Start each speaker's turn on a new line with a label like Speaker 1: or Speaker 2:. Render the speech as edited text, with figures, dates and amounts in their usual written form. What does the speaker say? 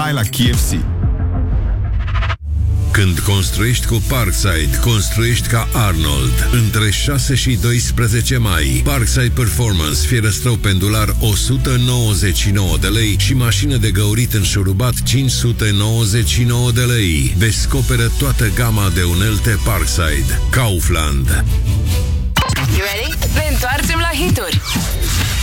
Speaker 1: hai la KFC!
Speaker 2: Când construiești cu Parkside, construiești ca Arnold. Între 6 și 12 mai, Parkside Performance, fierăstrău pendular 199 de lei și mașină de găurit înșurubat 599 de lei. Descoperă toată gama de unelte Parkside. Kaufland.
Speaker 3: You ready? Ne întoarcem la hituri.